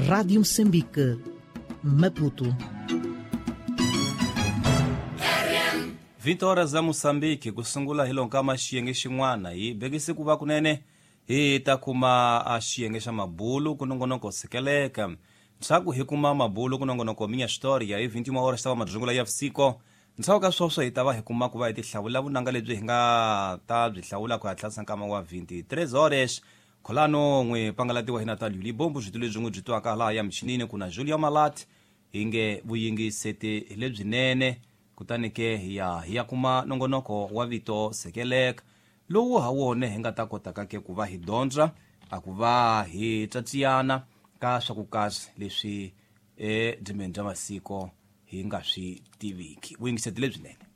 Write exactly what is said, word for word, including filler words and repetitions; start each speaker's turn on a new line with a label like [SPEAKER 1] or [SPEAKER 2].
[SPEAKER 1] Rádio Moçambique, Maputo.
[SPEAKER 2] vinte horas za Moçambique kusungula hilo nkama xiyenge xin'wana hi bekisi ku va kunene hi ta kuma a xiyenge xa mabulu ku nongonoko sekeleka ntshaku hi kuma mabulu ku nongonoko minya xitoriya hi vinte horas ta va madrungula ya vusiku ntshaku ka sweswo hi ta va hi kuma ku va hi tihlawula vunanga lebyi hi nga ta byi hlawula ku hatlisa nkama wa vinte-três horas kholano n'wi pangalatiwa hina ta Luli Bombu byi lebyi n'wi byi twaka laha ya michinini kuna Julia Malat hi nge vuyingiseti lebyinene kutani ke hiya hiya kuma nongonoko wa vito sekeleka lowu ha wone hi nga ta kotaka ke ku va hi dyondza a ku va hi tsatsiyana ka swa ku kahle leswi edyameni bya masiku hi nga swi tiviki vuyingiseti lebyinene.